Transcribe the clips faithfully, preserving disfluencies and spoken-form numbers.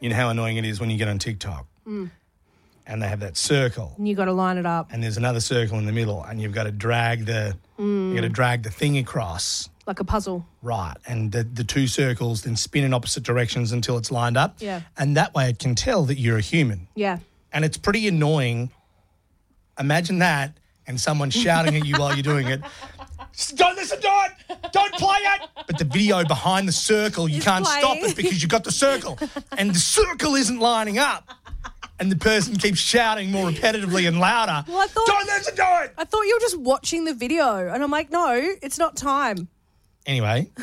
You know how annoying it is when you get on TikTok Mm. and they have that circle. And you got to line it up. And there's another circle in the middle and you've got to drag the Mm. you got to drag the thing across. Like a puzzle. Right. And the, the two circles then spin in opposite directions until it's lined up. Yeah. And that way it can tell that you're a human. Yeah. And it's pretty annoying. Imagine that and someone shouting at you while you're doing it. Don't listen to it! Don't play it! But the video behind the circle, you It's can't playing. stop it because you've got the circle. And the circle isn't lining up. And the person keeps shouting more repetitively and louder. Well, I thought, Don't listen to it! I thought you were just watching the video. And I'm like, no, it's not time. Anyway,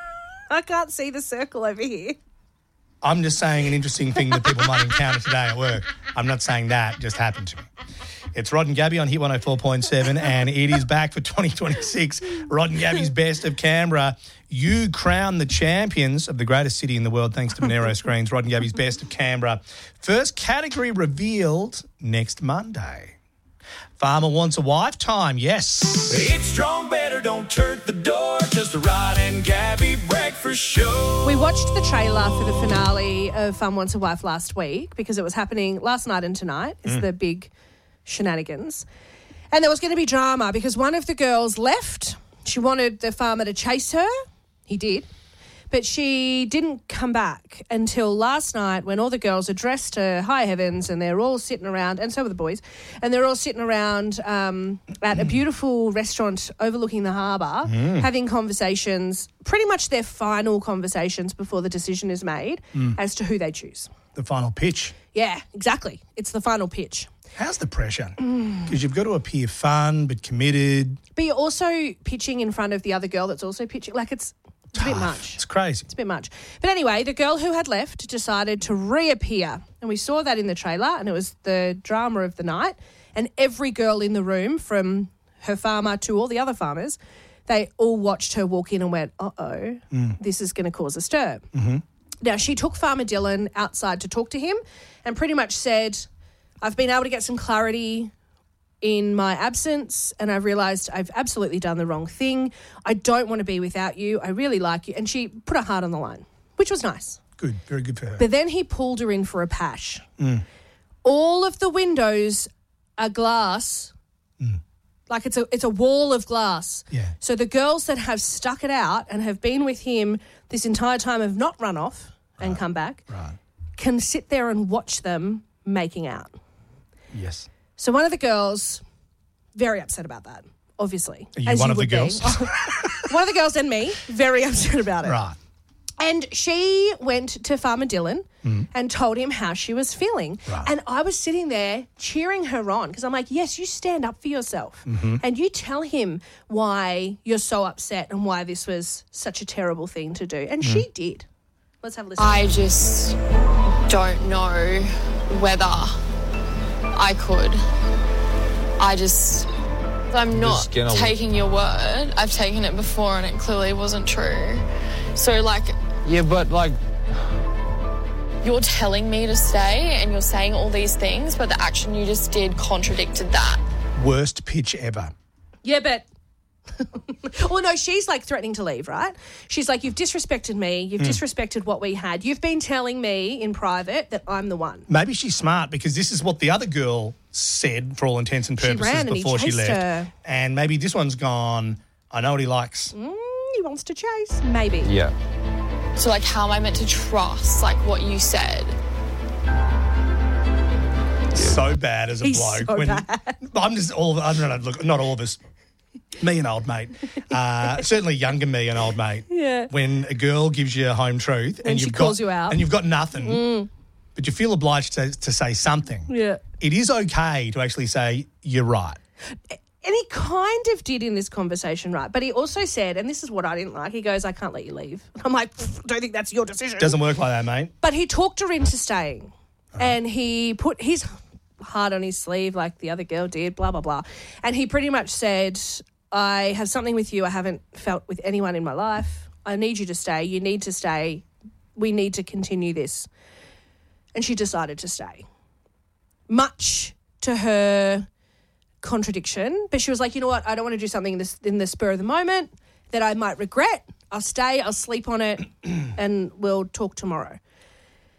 I can't see the circle over here. I'm just saying an interesting thing that people might encounter today at work. I'm not saying that just happened to me. It's Rod and Gabby on Hit one oh four point seven and it is back for twenty twenty-six. Rod and Gabby's Best of Canberra. You crown the champions of the greatest city in the world thanks to Monero Screens. Rod and Gabby's Best of Canberra. First category revealed next Monday. Farmer wants a wife time, yes. It's strong, better, don't turn the door. Just a Rod and Gabby breakfast show. We watched the trailer for the finale of Farmer Wants a Wife last week because it was happening last night and tonight. It's Mm. the big shenanigans. And there was going to be drama because one of the girls left. She wanted the farmer to chase her. He did. But she didn't come back until last night when all the girls are dressed to high heavens and they're all sitting around, and so were the boys, and they're all sitting around um, at a beautiful restaurant overlooking the harbour Mm. having conversations, pretty much their final conversations before the decision is made Mm. as to who they choose. The final pitch. Yeah, exactly. It's the final pitch. How's the pressure? Because you've got to appear fun but committed. But you're also pitching in front of the other girl that's also pitching. Like, it's, it's a bit much. It's crazy. It's a bit much. But anyway, the girl who had left decided to reappear. And we saw that in the trailer, and it was the drama of the night. And every girl in the room, from her farmer to all the other farmers, they all watched her walk in and went, uh-oh, Mm. this is going to cause a stir. Mm-hmm. Now, she took Farmer Dylan outside to talk to him and pretty much said, I've been able to get some clarity in my absence and I've realised I've absolutely done the wrong thing. I don't want to be without you. I really like you. And she put her heart on the line, which was nice. Good. Very good for her. But then he pulled her in for a pash. Mm. All of the windows are glass. Mm. Like it's a it's a wall of glass. Yeah. So the girls that have stuck it out and have been with him this entire time have not run off and come back Right. can sit there and watch them making out. Yes. So one of the girls, very upset about that, obviously. Are you as one you of the would be. girls? One of the girls and me, very upset about it. Right. And she went to Farmer Dylan Mm. and told him how she was feeling. Right. And I was sitting there cheering her on because I'm like, yes, you stand up for yourself Mhm. and you tell him why you're so upset and why this was such a terrible thing to do. And Mm. she did. Let's have a listen. I just don't know whether I could. I just, I'm not Just gonna- taking your word. I've taken it before and it clearly wasn't true. So, like, Yeah, but like, you're telling me to stay and you're saying all these things, but the action you just did contradicted that. Worst pitch ever. Yeah, but... well, no, she's like threatening to leave, right? She's like, you've disrespected me. You've Mm. disrespected what we had. You've been telling me in private that I'm the one. Maybe she's smart because this is what the other girl said for all intents and She purposes ran and he before she chased left. her. And maybe this one's gone, I know what he likes. Mm, he wants to chase. Maybe. Yeah. So, like, how am I meant to trust, like, what you said? So bad as a He's bloke. so when, bad. I'm just all. I don't know. Look, not all of us. Me and old mate. Uh, certainly younger me and old mate. Yeah. When a girl gives you a home truth and, And she you've calls got you out. and you've got nothing, Mm. but you feel obliged to, to say something. Yeah. It is okay to actually say you're right. And he kind of did in this conversation, right? But he also said, and this is what I didn't like, he goes, I can't let you leave. I'm like, "Pff, don't think that's your decision. Doesn't work like that, mate. But he talked her into staying. And he put his heart on his sleeve like the other girl did, blah, blah, blah. And he pretty much said, I have something with you I haven't felt with anyone in my life. I need you to stay. You need to stay. We need to continue this. And she decided to stay. Much to her contradiction. But she was like, you know what? I don't want to do something in, this, in the spur of the moment that I might regret. I'll stay. I'll sleep on it and we'll talk tomorrow.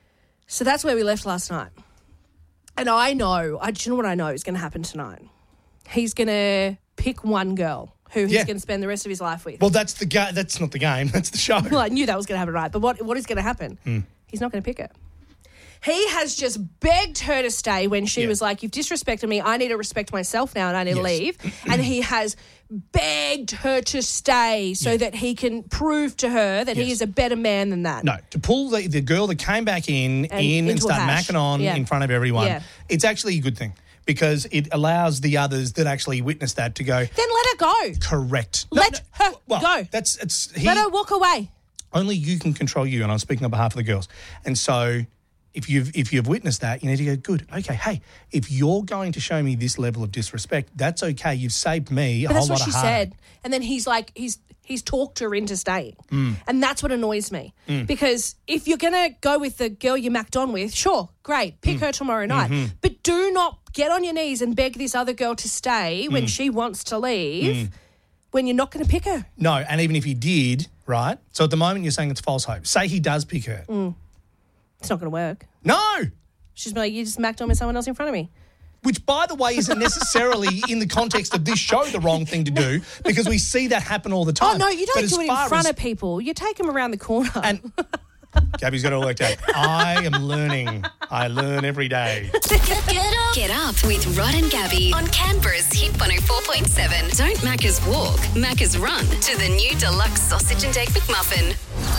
So that's where we left last night. And I know, I do you know what I know is going to happen tonight? He's going to pick one girl who he's Yeah. going to spend the rest of his life with. Well, that's the ga- That's not the game. That's the show. Well, I knew that was going to happen, right? But what what is going to happen? Hmm. He's not going to pick her. He has just begged her to stay when she Yeah. was like, you've disrespected me. I need to respect myself now and I need to Yes. leave. And he has begged her to stay so Yeah. that he can prove to her that he Yes. is a better man than that. No, to pull the, the girl that came back in And in and into a start hash. macking on Yeah. in front of everyone, Yeah. it's actually a good thing because it allows the others that actually witnessed that to go, Then let her go. correct. No, Let no, her well, go. That's it's he, Let her walk away. only you can control you, and I'm speaking on behalf of the girls. And so if you've if you've witnessed that, you need to go, good, okay, hey, if you're going to show me this level of disrespect, that's okay. You've saved me a But whole that's what lot she of heartache. said. And then he's like, he's he's talked her into staying. Mm. And that's what annoys me. Because if you're going to go with the girl you macked on with, sure, great, pick Mm. her tomorrow night. Mm-hmm. But do not get on your knees and beg this other girl to stay when Mm. she wants to leave when you're not going to pick her. No, and even if he did, right? So at the moment you're saying it's false hope. Say he does pick her. It's not going to work. No! She's like, you just macked on with someone else in front of me. Which, by the way, isn't necessarily in the context of this show the wrong thing to do because we see that happen all the Oh, time. no, you But don't as do it in far front as- of people. You take them around the corner. And Gabby's got it all worked out. I am learning. I learn every day. Get up with Rod and Gabby on Canberra's Hit one oh four point seven. Don't Macca's walk, Macca's run to the new deluxe sausage and egg McMuffin.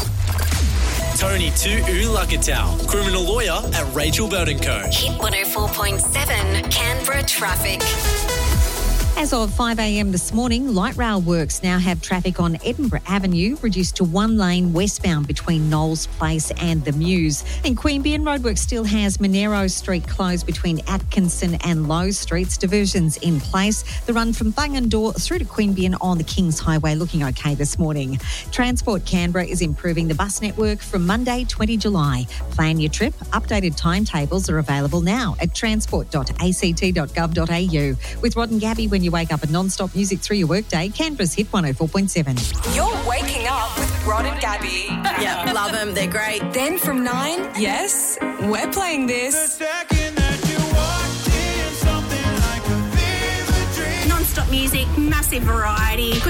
Tony to Ulakatau, criminal lawyer at Rachel Bird and Co. Hit one oh four point seven, Canberra traffic. As of five a.m. this morning, light rail works now have traffic on Edinburgh Avenue reduced to one lane westbound between Knowles Place and the Mews. In Queanbeyan, roadwork still has Monero Street closed between Atkinson and Lowe Streets. Diversions in place. The run from Bungendore through to Queanbeyan on the Kings Highway looking okay this morning. Transport Canberra is improving the bus network from Monday, the twentieth of July. Plan your trip. Updated timetables are available now at transport dot a c t dot gov dot a u. With Rod and Gabby when you wake up and non-stop music through your workday, Canberra's Hit one oh four point seven. You're waking up with Rod and Gabby. Yeah, love them. They're great. Then from nine, yes, we're playing this. Second that you walked in, something like a fever dream. Non-stop music, massive variety.